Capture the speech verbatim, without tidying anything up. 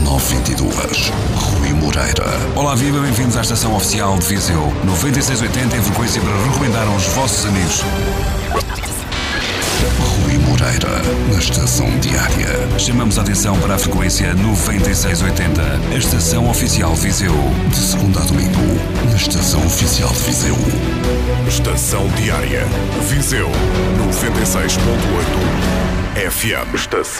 nove vinte e dois, Rui Moreira. Olá, viva, bem-vindos à estação oficial de Viseu. noventa e seis oitenta em frequência para recomendar aos vossos amigos. Rui Moreira, na estação diária. Chamamos a atenção para a frequência noventa e seis oitenta, a estação oficial de Viseu. De segunda a domingo, na estação oficial de Viseu. Estação diária. Viseu, noventa e seis ponto oito F M. Estação